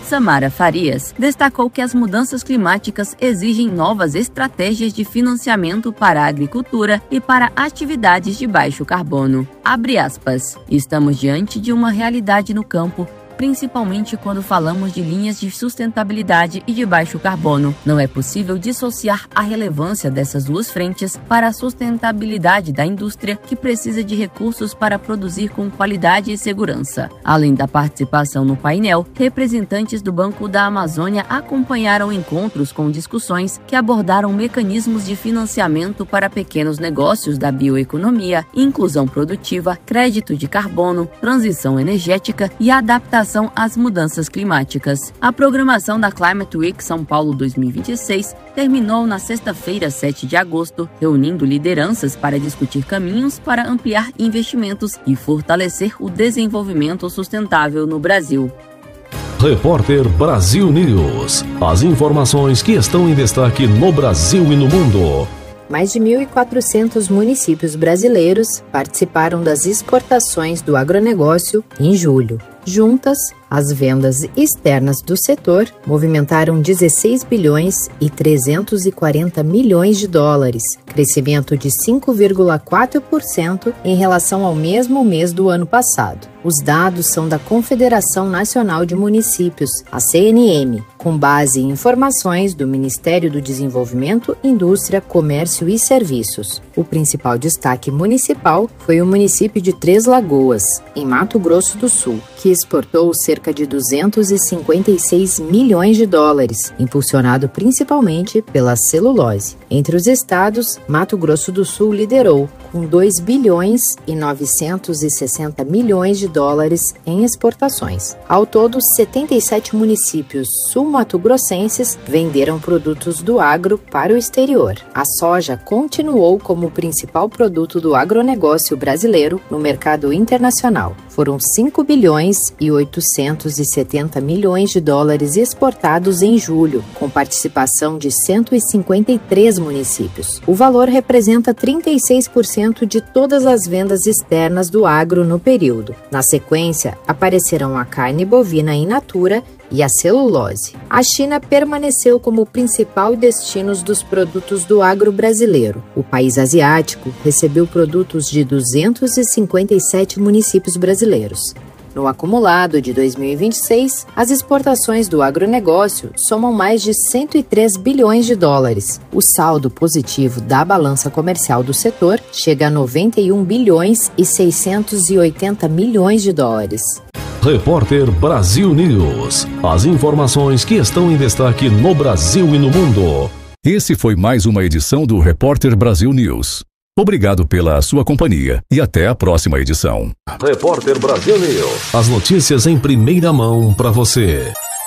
Samara Farias destacou que as mudanças climáticas exigem novas estratégias de financiamento para a agricultura e para atividades de baixo carbono. Abre aspas. Estamos diante de uma realidade no campo, principalmente quando falamos de linhas de sustentabilidade e de baixo carbono. Não é possível dissociar a relevância dessas duas frentes para a sustentabilidade da indústria, que precisa de recursos para produzir com qualidade e segurança. Além da participação no painel, representantes do Banco da Amazônia acompanharam encontros com discussões que abordaram mecanismos de financiamento para pequenos negócios da bioeconomia, inclusão produtiva, crédito de carbono, transição energética e adaptação às mudanças climáticas. A programação da Climate Week São Paulo 2026 terminou na sexta-feira, 7 de agosto, reunindo lideranças para discutir caminhos para ampliar investimentos e fortalecer o desenvolvimento sustentável no Brasil. Repórter Brasil News. As informações que estão em destaque no Brasil e no mundo. Mais de 1.400 municípios brasileiros participaram das exportações do agronegócio em julho. Juntas, as vendas externas do setor movimentaram 16 bilhões e 340 milhões de dólares, crescimento de 5,4% em relação ao mesmo mês do ano passado. Os dados são da Confederação Nacional de Municípios, a CNM, com base em informações do Ministério do Desenvolvimento, Indústria, Comércio e Serviços. O principal destaque municipal foi o município de Três Lagoas, em Mato Grosso do Sul, que exportou cerca de 256 milhões de dólares, impulsionado principalmente pela celulose. Entre os estados, Mato Grosso do Sul liderou, com 2 bilhões e 960 milhões de dólares em exportações. Ao todo, 77 municípios sul-mato-grossenses venderam produtos do agro para o exterior. A soja continuou como o principal produto do agronegócio brasileiro no mercado internacional. Foram 5 bilhões e 870 milhões de dólares exportados em julho, com participação de 153 municípios. O valor representa 36% de todas as vendas externas do agro no período. Na sequência, aparecerão a carne bovina in natura e a celulose. A China permaneceu como o principal destino dos produtos do agro brasileiro. O país asiático recebeu produtos de 257 municípios brasileiros. No acumulado de 2026, as exportações do agronegócio somam mais de 103 bilhões de dólares. O saldo positivo da balança comercial do setor chega a 91 bilhões e 680 milhões de dólares. Repórter Brasil News. As informações que estão em destaque no Brasil e no mundo. Esse foi mais uma edição do Repórter Brasil News. Obrigado pela sua companhia e até a próxima edição. Repórter Brasil News. As notícias em primeira mão para você.